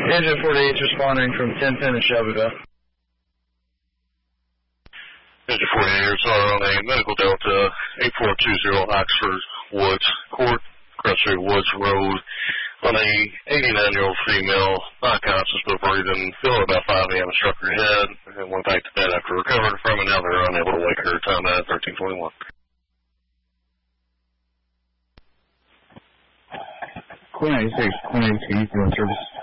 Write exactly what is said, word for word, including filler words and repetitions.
Engine forty-eight is responding from ten ten in Shelbyville. Engine forty-eight, sorry, on a Medical Delta eight four two zero Oxford Woods Court, Cross Street Woods Road, on a eighty-nine-year-old female, not conscious but breathing, feeling about five A M, struck her head, and went back to bed after recovering from it. Now they're unable to wake her. Time at thirteen twenty-one. Queen eighty-six, Queen eighty-six, service.